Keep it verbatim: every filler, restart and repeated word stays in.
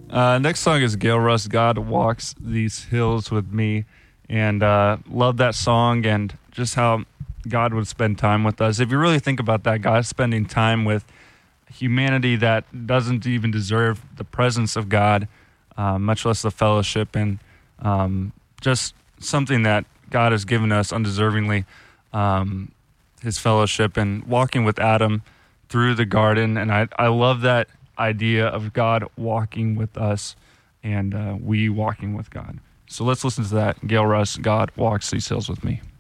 Uh, next song is Gail Russ, God Walks These Hills With Me. And uh, love that song and just how God would spend time with us. If you really think about that, God spending time with humanity that doesn't even deserve the presence of God, uh, much less the fellowship, and um, just something that God has given us undeservingly, um, his fellowship, and walking with Adam through the garden. And I, I love that idea of God walking with us and uh, we walking with God. So let's listen to that. Gail Russ, God Walks These Hills With Me.